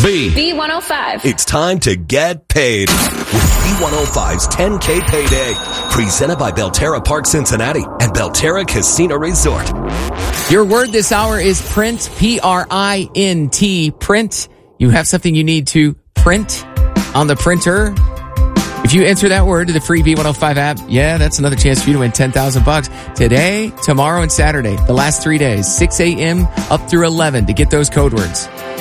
B105. It's time to get paid with B105's 10K Payday. Presented by Belterra Park Cincinnati and Belterra Casino Resort. Your word this hour is print, P-R-I-N-T, print. You have something you need to print on the printer. If you enter that word to the free B105 app, that's another chance for you to win $10,000 today, tomorrow, and Saturday. The last 3 days, 6 a.m. up through 11 to get those code words.